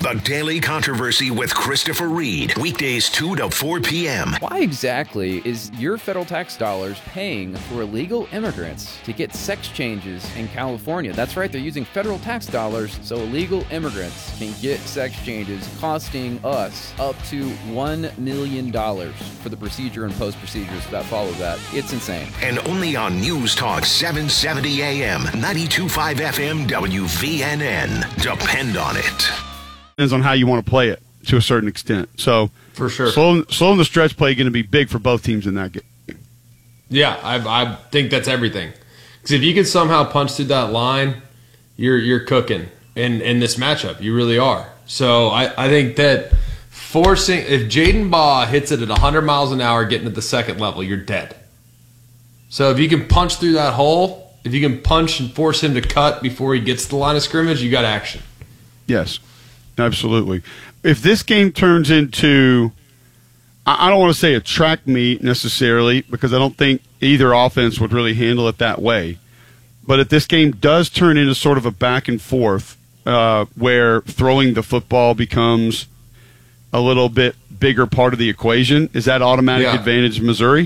The Daily Controversy with Christopher Reed. Weekdays 2 to 4 p.m. Why exactly is your federal tax dollars paying for illegal immigrants to get sex changes in California? That's right, they're using federal tax dollars so illegal immigrants can get sex changes, costing us up to $1 million for the procedure and post-procedures that follow that. It's insane. And only on News Talk 770 AM, 92.5 FM, WVNN. Depend on it. Depends on how you want to play it to a certain extent. So for sure, slow in the stretch play going to be big for both teams in that game. Yeah, I think that's everything. Because if you can somehow punch through that line, you're cooking in this matchup. You really are. So I think that if Jaden Baugh hits it at 100 miles an hour getting to the second level, you're dead. So if you can punch through that hole, if you can punch and force him to cut before he gets to the line of scrimmage, you got action. Yes. Absolutely. If this game turns into, I don't want to say a track meet necessarily, because I don't think either offense would really handle it that way. But if this game does turn into sort of a back and forth where throwing the football becomes a little bit bigger part of the equation, is that automatic advantage Missouri?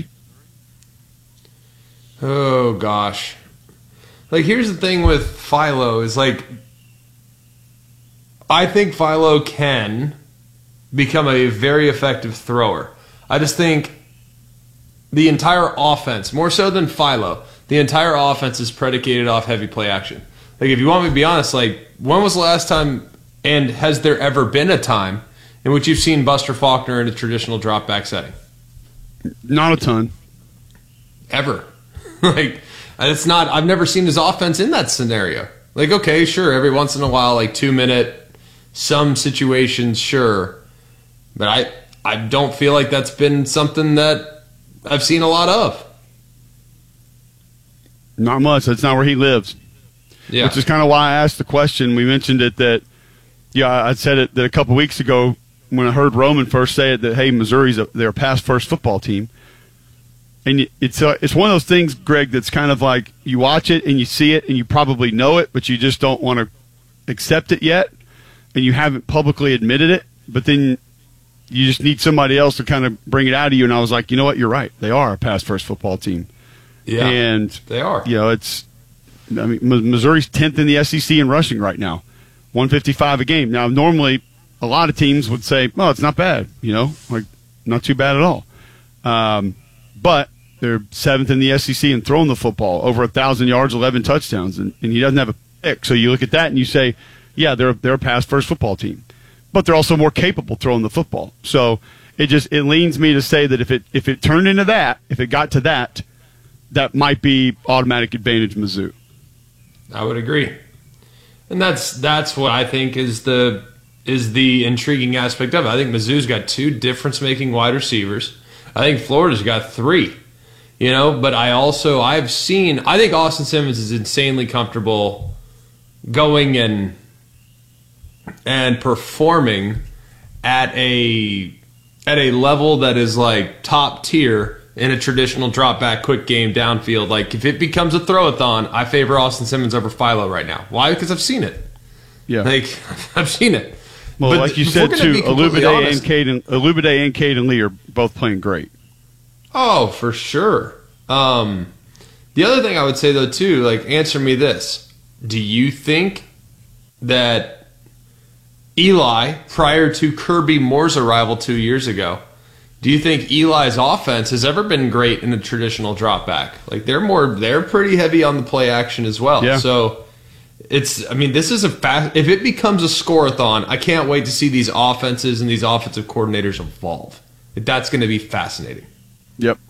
Oh, gosh. Like, here's the thing with Philo is, like, I think Philo can become a very effective thrower. I just think the entire offense, more so than Philo, the entire offense is predicated off heavy play action. Like, if you want me to be honest, like, when was the last time, and has there ever been a time, in which you've seen Buster Faulkner in a traditional drop back setting? Not a ton. Ever. Like, it's not, I've never seen his offense in that scenario. Like, okay, sure, every once in a while, like 2-minute, some situations, sure. But I don't feel like that's been something that I've seen a lot of. Not much. That's not where he lives. Yeah. Which is kind of why I asked the question. We mentioned it that, I said it that a couple weeks ago when I heard Roman first say it that, hey, Missouri's they're a pass-first football team. And it's one of those things, Greg, that's kind of like you watch it and you see it and you probably know it, but you just don't want to accept it yet. And you haven't publicly admitted it, but then you just need somebody else to kind of bring it out of you. And I was like, you know what? You're right. They are a pass-first football team. Yeah, and they are. Missouri's 10th in the SEC in rushing right now, 155 a game. Now, normally a lot of teams would say, well, it's not bad, like not too bad at all. But they're 7th in the SEC in throwing the football, over 1,000 yards, 11 touchdowns, and he doesn't have a pick. So you look at that and you say, yeah, they're a pass-first football team, but they're also more capable throwing the football. So it leans me to say that if it turned into that, if it got to that, that might be automatic advantage Mizzou. I would agree, and that's what I think is the intriguing aspect of it. I think Mizzou's got 2 difference-making wide receivers. I think Florida's got 3. But I think Austin Simmons is insanely comfortable going and performing at a level that is like top tier in a traditional drop back quick game downfield. Like, if it becomes a throw-a-thon, I favor Austin Simmons over Philo right now. Why? Because I've seen it. Yeah. Like, I've seen it. Well, but like you said, too, Olubide and Caden Lee are both playing great. Oh, for sure. The other thing I would say, though, too, like, answer me this. Do you think that Eli, prior to Kirby Moore's arrival 2 years ago, do you think Eli's offense has ever been great in a traditional drop back? Like, they're pretty heavy on the play action as well. Yeah. So this is if it becomes a score-a-thon, I can't wait to see these offenses and these offensive coordinators evolve. That's going to be fascinating. Yep.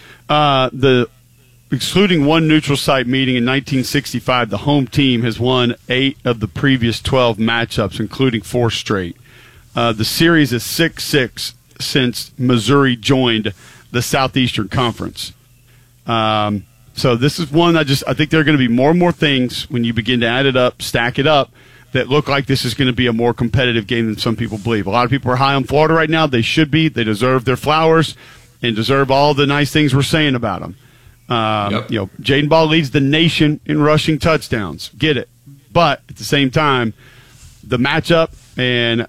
Excluding one neutral site meeting in 1965, the home team has won 8 of the previous 12 matchups, including 4 straight. The series is 6-6 since Missouri joined the Southeastern Conference. So this is one I think there are going to be more and more things when you begin to add it up, stack it up, that look like this is going to be a more competitive game than some people believe. A lot of people are high on Florida right now. They should be. They deserve their flowers and deserve all the nice things we're saying about them. Jaden Baugh leads the nation in rushing touchdowns. Get it. But at the same time, the matchup and